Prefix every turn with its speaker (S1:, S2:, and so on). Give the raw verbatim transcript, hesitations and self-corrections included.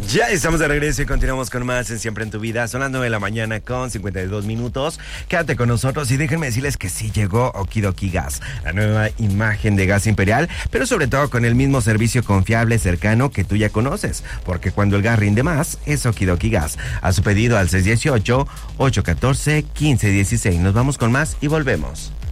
S1: Ya estamos de regreso y continuamos con más en Siempre en tu Vida. Son las nueve de la mañana con cincuenta y dos minutos. Quédate con nosotros y déjenme decirles que sí llegó Okidoki Gas, la nueva imagen de gas imperial, pero sobre todo con el mismo servicio confiable, cercano que tú ya conoces, porque cuando el gas rinde más, es Okidoki Gas. A su pedido al seis uno ocho, ocho uno cuatro, uno cinco uno seis. Nos vamos con más y volvemos.